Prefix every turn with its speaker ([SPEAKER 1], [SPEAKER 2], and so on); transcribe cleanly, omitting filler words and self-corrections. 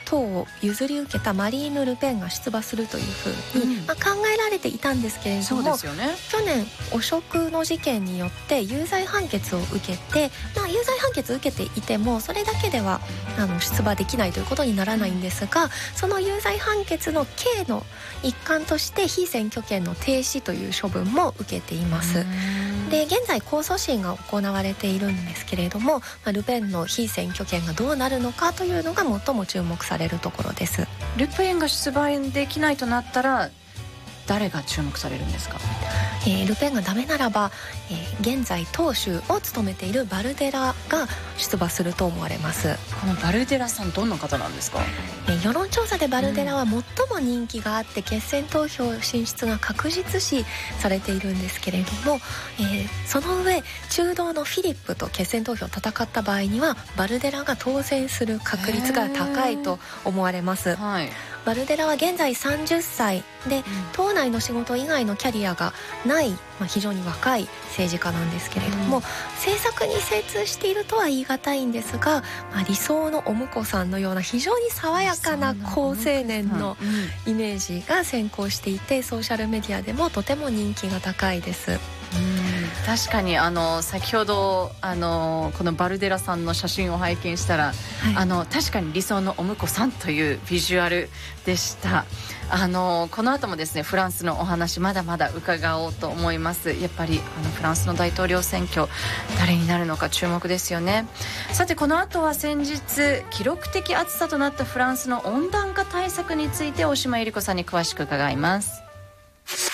[SPEAKER 1] 党を譲り受けたマリーヌ・ルペンが出馬するというふうに、考えられていたんですけれども、
[SPEAKER 2] そうですよね、
[SPEAKER 1] 去年汚職の事件によって有罪判決を受けて、有罪判決を受けていてもそれだけでは出馬できないということにならないんですが、その有罪判決の刑の一環として被選挙権の停止という処分も受けています。で、現在控訴審が行われているんですけれども、ルペンの被選挙権がどうなるのかというのが最も注目されるところです。
[SPEAKER 2] ルペンが出馬できないとなったら誰が注目されるんですか？
[SPEAKER 1] ルペンがダメならば、現在党首を務めているバルデラが出馬すると思われます。
[SPEAKER 2] このバルデラさんどんな方なんですか？
[SPEAKER 1] 世論調査でバルデラは最も人気があって決選投票進出が確実視されているんですけれども、その上中道のフィリップと決選投票を戦った場合にはバルデラが当選する確率が高いと思われます。バルデラは現在30歳で、党内の仕事以外のキャリアがない、非常に若い政治家なんですけれども、政策に精通しているとは言い難いんですが、理想のお婿さんのような非常に爽やかな好青年のイメージが先行していて、ソーシャルメディアでもとても人気が高いです。
[SPEAKER 2] 確かに先ほどこのバルデラさんの写真を拝見したら、確かに理想のお婿さんというビジュアルでした。この後もですねフランスのお話まだまだ伺おうと思います。やっぱりフランスの大統領選挙誰になるのか注目ですよね。さてこの後は先日記録的暑さとなったフランスの温暖化対策について大島ゆり子さんに詳しく伺います。